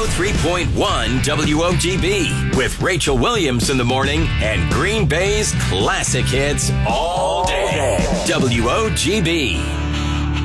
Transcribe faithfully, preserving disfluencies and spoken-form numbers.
oh three point one W O G B with Rachel Williams in the morning and Green Bay's classic hits all day. W O G B.